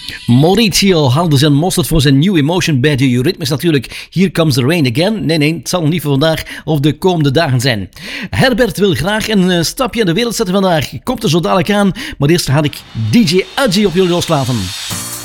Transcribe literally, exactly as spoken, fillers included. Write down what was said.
Maurizio haalde zijn mosterd voor zijn New Emotion bij de Eurythmics natuurlijk. Here Comes the Rain Again. Nee, nee, het zal niet voor vandaag of de komende dagen zijn. Herbert wil graag een stapje in de wereld zetten vandaag. Komt er zo dadelijk aan, maar eerst ga ik D J Adji op jullie loslaten.